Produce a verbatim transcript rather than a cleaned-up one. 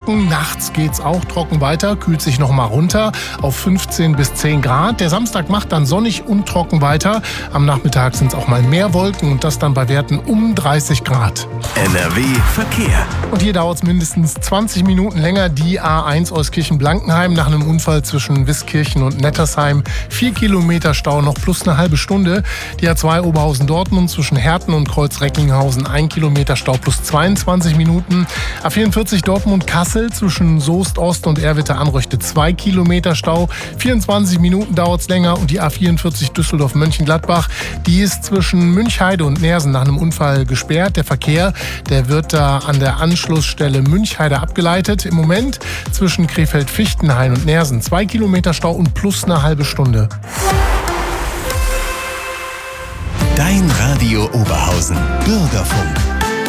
trocken. Nachts geht's auch trocken weiter, kühlt sich noch mal runter auf fünfzehn bis zehn Grad. Der Samstag macht dann sonnig und trocken weiter. Am Nachmittag sind es auch mal mehr Wolken und das dann bei Werten um dreißig Grad. N R W Verkehr. Und hier dauert es mindestens zwanzig Minuten länger. Die A eins Euskirchen-Blankenheim nach einem Unfall zwischen Wiskirchen und Nettersheim. Vier Kilometer Stau noch plus eine halbe Stunde. Die A zwei Oberhausen-Dortmund zwischen Herten und Kreuz-Recklinghausen. Ein Kilometer Stau plus zweiundzwanzig Minuten. A vierundvierzig Dortmund-Kassel zwischen Soest Ost und Erwitte-Anröchte. Zwei Kilometer Stau. vierundzwanzig Minuten dauert es länger. Und die A vierundvierzig Düsseldorf-Mönchengladbach. Die ist zwischen Münchheide und Neersen nach einem Unfall gesperrt. Der Verkehr, der wird da an der Anschlussstelle Münchheide abgeleitet. Im Moment zwischen Krefeld-Fichtenhain und Neersen zwei Kilometer Stau und plus eine halbe Stunde. Dein Radio Oberhausen. Bürgerfunk.